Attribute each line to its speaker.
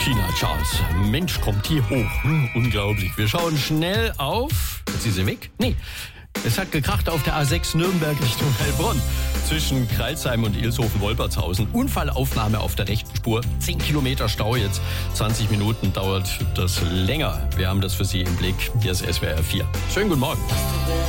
Speaker 1: Tina Charles. Mensch, kommt die hoch. Unglaublich. Wir schauen schnell auf. Jetzt ist sie weg? Nee. Es hat gekracht auf der A6 Nürnberg Richtung Heilbronn. Zwischen Kreilsheim und Ilshofen-Wolpertshausen. Unfallaufnahme auf der rechten Spur. 10 Kilometer Stau jetzt. 20 Minuten dauert das länger. Wir haben das für Sie im Blick. Hier ist SWR 4. Schönen guten Morgen.